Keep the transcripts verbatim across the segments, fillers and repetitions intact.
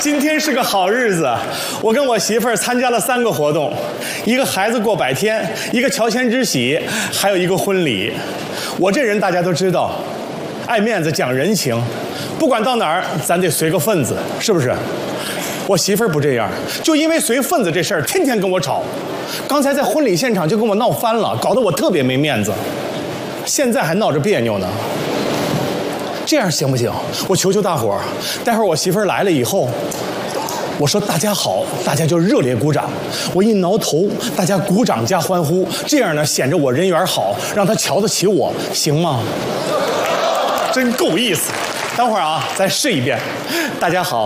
今天是个好日子，我跟我媳妇儿参加了三个活动，一个孩子过百天，一个乔迁之喜，还有一个婚礼。我这人大家都知道，爱面子讲人情，不管到哪儿咱得随个份子，是不是？我媳妇儿不这样，就因为随份子这事儿，天天跟我吵。刚才在婚礼现场就跟我闹翻了，搞得我特别没面子，现在还闹着别扭呢。这样行不行？我求求大伙儿，待会儿我媳妇儿来了以后，我说大家好，大家就热烈鼓掌。我一挠头，大家鼓掌加欢呼，这样呢显着我人缘好，让他瞧得起我，行吗？真够意思。等会儿啊，再试一遍。大家好。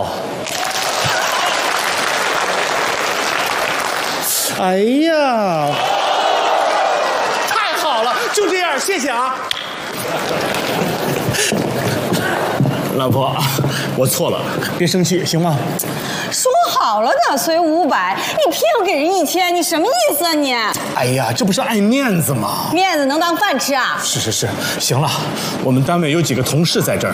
哎呀，太好了，就这样，谢谢啊。老婆，我错了，别生气，行吗？ 说好了的，随五百，你偏要给人一千，你什么意思啊你？ 哎呀，这不是爱面子吗？ 面子能当饭吃啊？ 是是是，行了，我们单位有几个同事在这儿，